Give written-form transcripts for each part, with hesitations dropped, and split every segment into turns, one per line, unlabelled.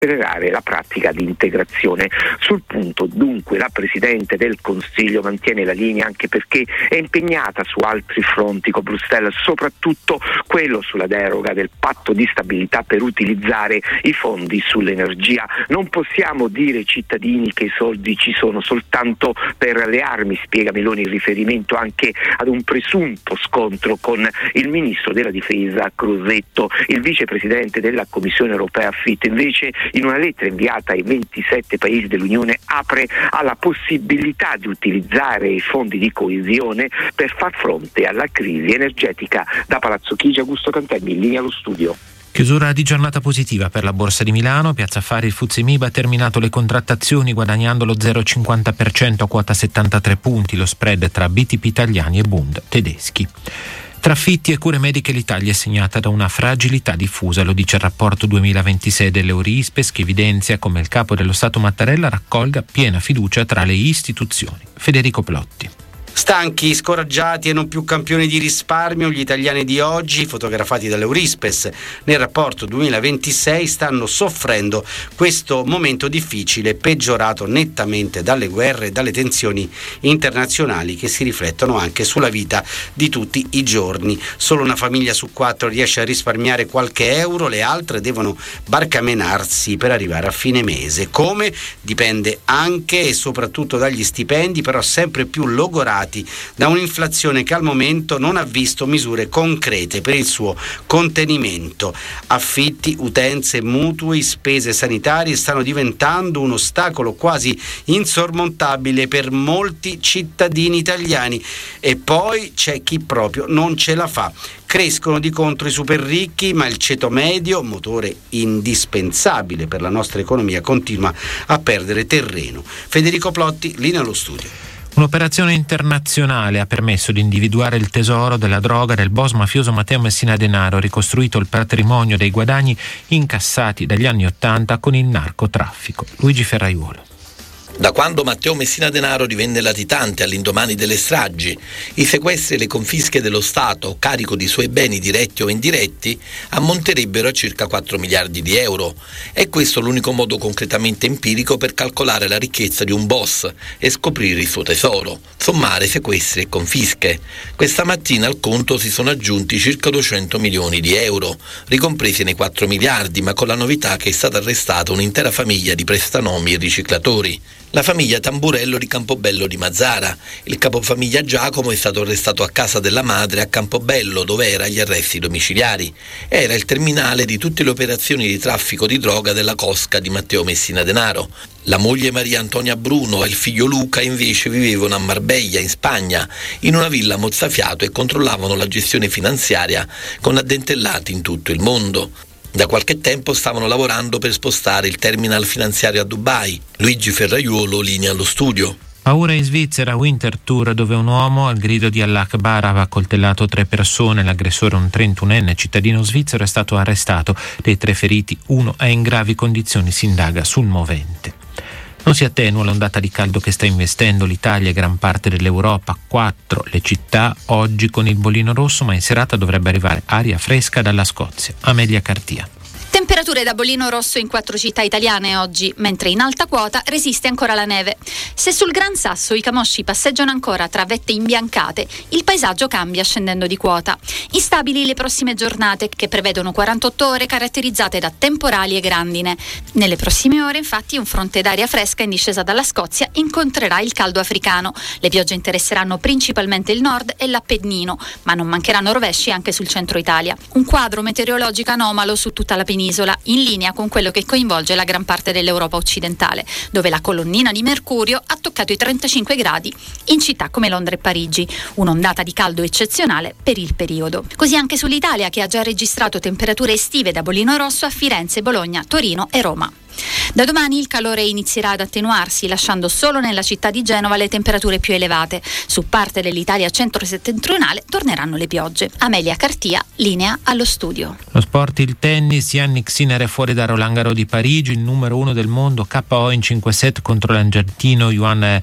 accelerare la pratica di integrazione. Sul punto, dunque, la Presidente del Consiglio mantiene la linea, anche perché è impegnata su altri fronti con Bruxelles, soprattutto quello sulla deroga del patto di stabilità per utilizzare i fondi sull'energia. Non possiamo dire ai cittadini che i soldi ci sono soltanto per le armi, spiega Meloni, in riferimento anche ad un presunto scontro con il ministro della difesa Crosetto. Il vicepresidente della Commissione europea Fitt, invece, in una lettera inviata ai 27 paesi dell'Unione, apre alla possibilità di utilizzare i fondi di coesione per far fronte alla crisi energetica. Da Palazzo Chigi, Augusto Cantelmi, in linea allo studio.
Chiusura di giornata positiva per la Borsa di Milano. Piazza Affari, il FTSE MIB ha terminato le contrattazioni guadagnando lo 0,50% a quota 73 punti, lo spread tra BTP italiani e Bund tedeschi. Tra affitti e cure mediche l'Italia è segnata da una fragilità diffusa, lo dice il rapporto 2026 dell'Eurispes, che evidenzia come il capo dello Stato Mattarella raccolga piena fiducia tra le istituzioni. Federico Plotti.
Stanchi, scoraggiati e non più campioni di risparmio, gli italiani di oggi, fotografati dall'Eurispes nel rapporto 2026, stanno soffrendo questo momento difficile, peggiorato nettamente dalle guerre e dalle tensioni internazionali che si riflettono anche sulla vita di tutti i giorni. Solo una famiglia su 4 riesce a risparmiare qualche euro, le altre devono barcamenarsi per arrivare a fine mese. Come? Dipende anche e soprattutto dagli stipendi, però sempre più logorati da un'inflazione che al momento non ha visto misure concrete per il suo contenimento. Affitti, utenze, mutui, spese sanitarie stanno diventando un ostacolo quasi insormontabile per molti cittadini italiani, e poi c'è chi proprio non ce la fa. Crescono di contro i super ricchi, ma il ceto medio, motore indispensabile per la nostra economia, continua a perdere terreno. Federico Plotti, linea allo studio.
Un'operazione internazionale ha permesso di individuare il tesoro della droga del boss mafioso Matteo Messina Denaro, ricostruito il patrimonio dei guadagni incassati dagli anni '80 con il narcotraffico. Luigi Ferraiuolo.
Da quando Matteo Messina Denaro divenne latitante all'indomani delle stragi, i sequestri e le confische dello Stato, carico di suoi beni diretti o indiretti, ammonterebbero a circa 4 miliardi di euro. È questo l'unico modo concretamente empirico per calcolare la ricchezza di un boss e scoprire il suo tesoro, sommare sequestri e confische. Questa mattina al conto si sono aggiunti circa 200 milioni di euro, ricompresi nei 4 miliardi, ma con la novità che è stata arrestata un'intera famiglia di prestanomi e riciclatori. La famiglia Tamburello di Campobello di Mazara. Il capofamiglia Giacomo è stato arrestato a casa della madre a Campobello, dove era agli arresti domiciliari. Era il terminale di tutte le operazioni di traffico di droga della cosca di Matteo Messina Denaro. La moglie Maria Antonia Bruno e il figlio Luca invece vivevano a Marbella, in Spagna, in una villa mozzafiato, e controllavano la gestione finanziaria con addentellati in tutto il mondo. Da qualche tempo stavano lavorando per spostare il terminal finanziario a Dubai. Luigi Ferraiuolo, linea allo studio.
Paura in Svizzera, Winterthur, dove un uomo al grido di Allah Akbar aveva accoltellato 3 persone. L'aggressore, un 31enne cittadino svizzero, è stato arrestato. Dei 3 feriti, uno è in gravi condizioni, si indaga sul movente. Non si attenua l'ondata di caldo che sta investendo l'Italia e gran parte dell'Europa. 4 le città oggi con il bollino rosso, ma in serata dovrebbe arrivare aria fresca dalla Scozia. Amelia Cartia.
Temperature da bollino rosso in 4 città italiane oggi, mentre in alta quota resiste ancora la neve. Se sul Gran Sasso i camosci passeggiano ancora tra vette imbiancate, il paesaggio cambia scendendo di quota. Instabili le prossime giornate, che prevedono 48 ore caratterizzate da temporali e grandine. Nelle prossime ore, infatti, un fronte d'aria fresca in discesa dalla Scozia incontrerà il caldo africano. Le piogge interesseranno principalmente il nord e l'Appennino, ma non mancheranno rovesci anche sul centro Italia. Un quadro meteorologico anomalo su tutta la penisola, in linea con quello che coinvolge la gran parte dell'Europa occidentale, dove la colonnina di mercurio ha toccato i 35 gradi in città come Londra e Parigi, un'ondata di caldo eccezionale per il periodo. Così anche sull'Italia, che ha già registrato temperature estive da bollino rosso a Firenze, Bologna, Torino e Roma. Da domani il calore inizierà ad attenuarsi, lasciando solo nella città di Genova le temperature più elevate. Su parte dell'Italia centro-settentrionale torneranno le piogge. Amelia Cartia, linea allo studio.
Lo sport, il tennis, Jannik Sinner è fuori da Roland Garros di Parigi, il numero 1 del mondo KO in 5 set contro l'argentino Juan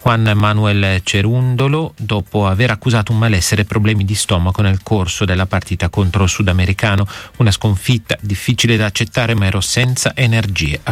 Juan Manuel Cerundolo dopo aver accusato un malessere e problemi di stomaco nel corso della partita contro il sudamericano. Una sconfitta difficile da accettare, ma ero senza energie.